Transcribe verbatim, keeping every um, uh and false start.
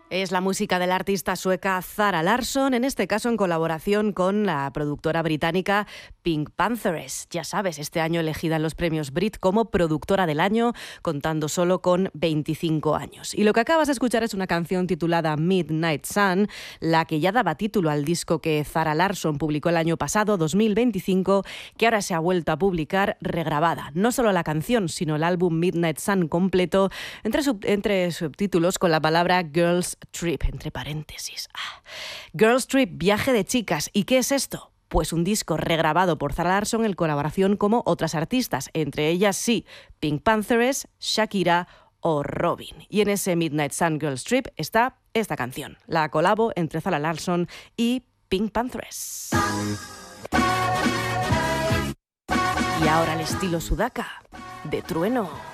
Es la música de la artista sueca Zara Larsson, en este caso en colaboración con la productora británica Pink Panthers. Ya sabes, este año elegida en los premios Brit como productora del año, contando solo con veinticinco años. Y lo que acabas de escuchar es una canción titulada Midnight Sun, la que ya daba título al disco que Zara Larsson publicó el año pasado, dos mil veinticinco, que ahora se ha vuelto a publicar regrabada. No solo la canción, sino el álbum Midnight Sun completo, entre, sub- entre subtítulos con la palabra Girls Trip, entre paréntesis. Ah. Girls Trip, viaje de chicas. ¿Y qué es esto? Pues un disco regrabado por Zara Larsson en colaboración como otras artistas, entre ellas sí, Pink Panthers, Shakira o Robyn. Y en ese Midnight Sun Girls Trip está esta canción, la colabo entre Zara Larsson y Pink Panthers. Y ahora el estilo Sudaka, de Trueno.